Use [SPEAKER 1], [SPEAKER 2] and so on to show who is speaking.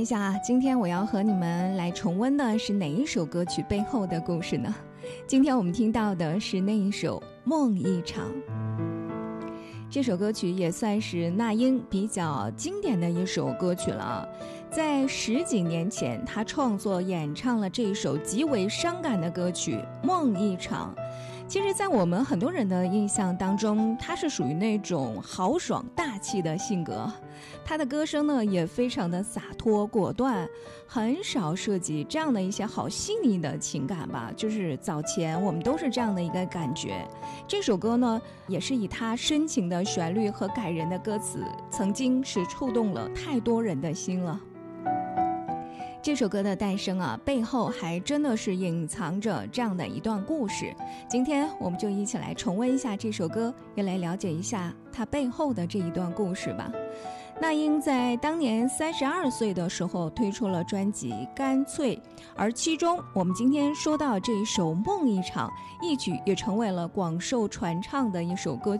[SPEAKER 1] 下，今天我要和你们来重温的是哪一首歌曲背后的故事呢？今天我们听到的是那一首《梦一场》。这首歌曲也算是那英比较经典的一首歌曲了。在10几年前，她创作演唱了这一首极为伤感的歌曲《梦一场》。其实在我们很多人的印象当中，他是属于那种豪爽大气的性格，他的歌声呢也非常的洒脱果断，很少涉及这样的一些好细腻的情感吧，就是早前我们都是这样的一个感觉。这首歌呢也是以他深情的旋律和感人的歌词，曾经是触动了太多人的心了。这首歌的诞生啊，背后还真的是隐藏着这样的一段故事。今天我们就一起来重温一下这首歌，也来了解一下它背后的这一段故事吧。那英在当年32岁的时候推出了专辑《干脆》，而其中我们今天说到这一首《梦一场》，一举也成为了广受传唱的一首歌